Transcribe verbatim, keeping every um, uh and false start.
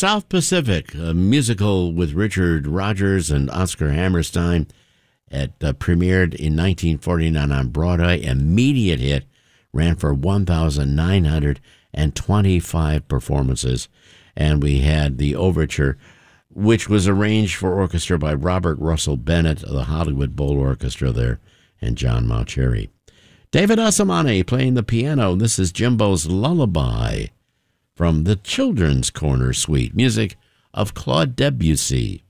South Pacific, a musical with Richard Rodgers and Oscar Hammerstein. It uh, premiered in nineteen forty-nine on Broadway, immediate hit, ran for one thousand nine hundred twenty-five performances, and we had the overture, which was arranged for orchestra by Robert Russell Bennett of the Hollywood Bowl Orchestra there, and John Mauceri. David Osamani playing the piano. This is Jimbo's Lullaby from the Children's Corner Suite, music of Claude Debussy.